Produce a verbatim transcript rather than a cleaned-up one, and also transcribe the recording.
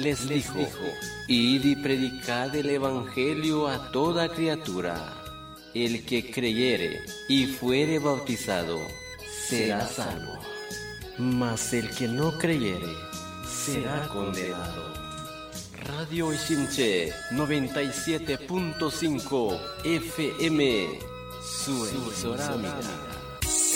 les dijo, id y predicad el evangelio a toda criatura. El que creyere y fuere bautizado será salvo, mas el que no creyere será condenado. Radio Ishinche noventa y siete punto cinco F M, su emisora amiga.